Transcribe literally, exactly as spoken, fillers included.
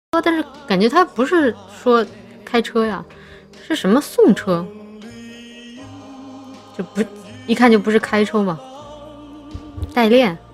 但是感觉他不是说开车呀，是什么送车？就不一看就不是开车嘛，代练。